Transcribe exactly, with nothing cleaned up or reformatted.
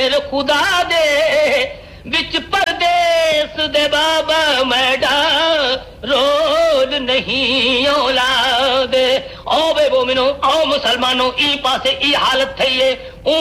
शेर खुदा दे विच परदेस दे बाबा मैडा रोज नहीं औलाद। ओ बे मोमिनो, ओ मुसलमानो, ई पासे ई हालत थई है।